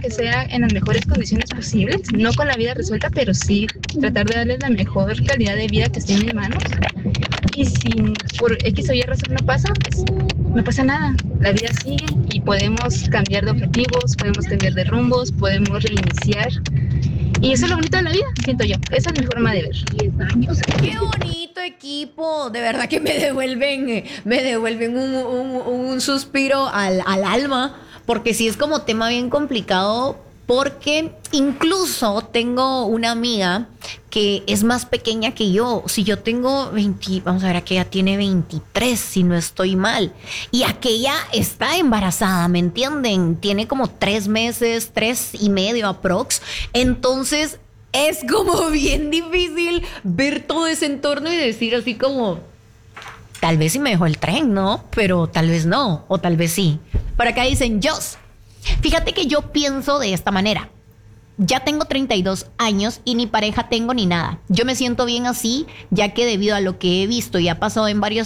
que sea en las mejores condiciones posibles, no con la vida resuelta, pero sí tratar de darles la mejor calidad de vida que esté en mis manos. Y si por X o Y razón no pasa, pues no pasa nada. La vida sigue y podemos cambiar de objetivos, podemos cambiar de rumbos, podemos reiniciar. Y eso es lo bonito de la vida, siento yo. Esa es mi forma de ver. 10 años. ¡Qué bonito equipo! De verdad que me devuelven un suspiro al alma, porque sí es como tema bien complicado, porque incluso tengo una amiga que es más pequeña que yo. Si yo tengo 20, vamos a ver, aquella tiene 23, si no estoy mal. Y aquella está embarazada, ¿me entienden? Tiene como 3 meses, 3 y medio aprox. Entonces es como bien difícil ver todo ese entorno y decir así como, tal vez sí me dejó el tren, ¿no? Pero tal vez no, o tal vez sí. Por acá dicen, Jos, fíjate que yo pienso de esta manera. Ya tengo 32 años y ni pareja tengo ni nada. Yo me siento bien así, ya que debido a lo que he visto y ha pasado en varios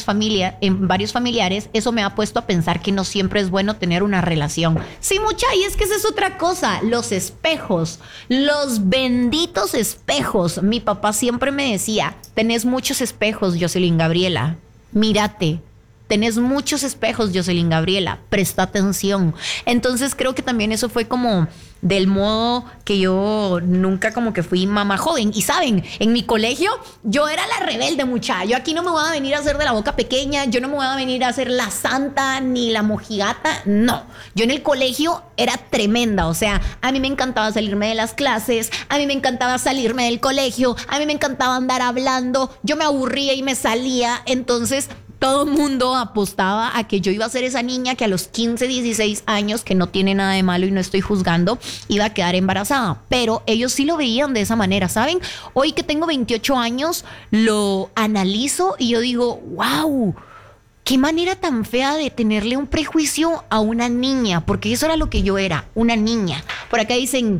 familiares, eso me ha puesto a pensar que no siempre es bueno tener una relación. Sí, mucha, y es que esa es otra cosa. Los espejos, los benditos espejos. Mi papá siempre me decía, tenés muchos espejos, Jocelyn Gabriela. Mírate. Tenés muchos espejos, Jocelyn Gabriela, presta atención. Entonces creo que también eso fue como del modo que yo nunca como que fui mamá joven. Y saben, en mi colegio yo era la rebelde, muchacha. Yo aquí no me voy a venir a hacer de la boca pequeña, yo no me voy a venir a hacer la santa ni la mojigata, no. Yo en el colegio era tremenda, o sea, a mí me encantaba salirme de las clases, a mí me encantaba salirme del colegio, a mí me encantaba andar hablando, yo me aburría y me salía, entonces todo el mundo apostaba a que yo iba a ser esa niña que a los 15, 16 años, que no tiene nada de malo y no estoy juzgando, iba a quedar embarazada. Pero ellos sí lo veían de esa manera, ¿saben? Hoy que tengo 28 años, lo analizo y yo digo, wow, qué manera tan fea de tenerle un prejuicio a una niña, porque eso era lo que yo era, una niña. Por acá dicen,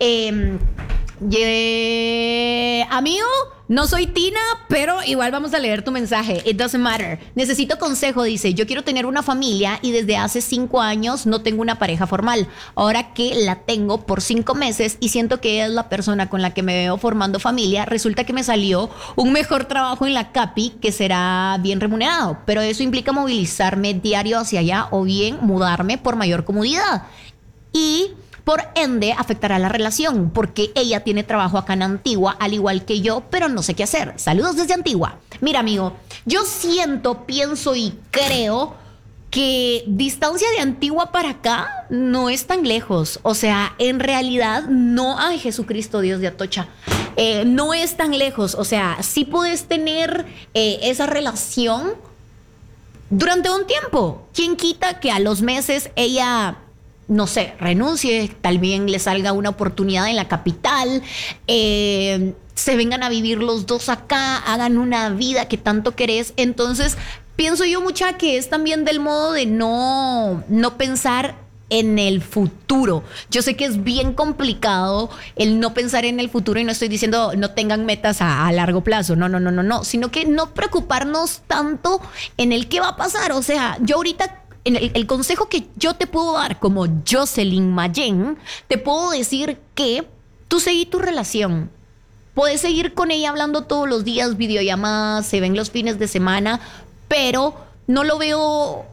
amigo, no soy Tina, pero igual vamos a leer tu mensaje. It doesn't matter. Necesito consejo, dice. Yo quiero tener una familia y desde hace 5 años no tengo una pareja formal. Ahora que la tengo por 5 meses y siento que ella es la persona con la que me veo formando familia, resulta que me salió un mejor trabajo en la CAPI que será bien remunerado. Pero eso implica movilizarme diario hacia allá o bien mudarme por mayor comodidad. Y por ende afectará la relación porque ella tiene trabajo acá en Antigua al igual que yo, pero no sé qué hacer. Saludos desde Antigua. Mira, amigo, yo siento, pienso y creo que distancia de Antigua para acá no es tan lejos. O sea, en realidad no, ay, Jesucristo, Dios de Atocha, no es tan lejos. O sea, sí puedes tener esa relación durante un tiempo. ¿Quién quita que a los meses ella, no sé, renuncie, tal vez le salga una oportunidad en la capital, se vengan a vivir los dos acá, hagan una vida que tanto querés? Entonces, pienso yo, mucha, que es también del modo de no pensar en el futuro. Yo sé que es bien complicado el no pensar en el futuro y no estoy diciendo no tengan metas a largo plazo, no, sino que no preocuparnos tanto en el qué va a pasar. O sea, yo ahorita, el consejo que yo te puedo dar como Jocelyn Mayen, te puedo decir que tú seguí tu relación. Puedes seguir con ella hablando todos los días, videollamadas, se ven los fines de semana, pero no lo veo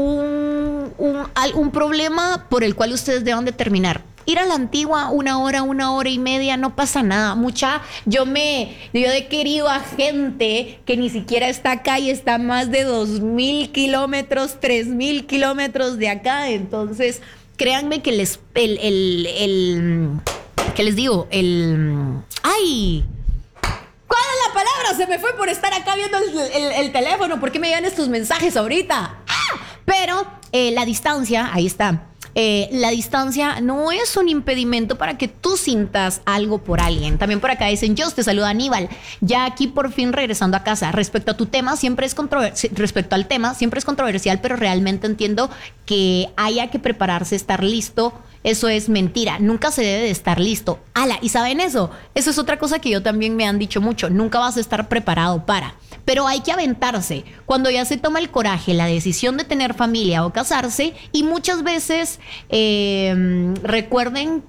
un problema por el cual ustedes deban de terminar. Ir a la Antigua 1 hora, 1 hora y media, no pasa nada. Mucha, yo he querido a gente que ni siquiera está acá y está a más de 2,000 kilómetros, 3,000 kilómetros de acá. Entonces, créanme que ¿qué les digo? ¡Ay! ¿Cuál es la palabra? Se me fue por estar acá viendo el teléfono. ¿Por qué me llegan estos mensajes ahorita? Pero la distancia, ahí está. La distancia no es un impedimento para que tú sientas algo por alguien. También por acá dicen, yo te saluda Aníbal. Ya aquí por fin regresando a casa. Respecto al tema, siempre es controversial, pero realmente entiendo que haya que prepararse, estar listo. Eso es mentira. Nunca se debe de estar listo. Ala, ¿y saben eso? Eso es otra cosa que yo también me han dicho mucho. Nunca vas a estar preparado para. Pero hay que aventarse. Cuando ya se toma el coraje, la decisión de tener familia o casarse, y muchas veces recuerden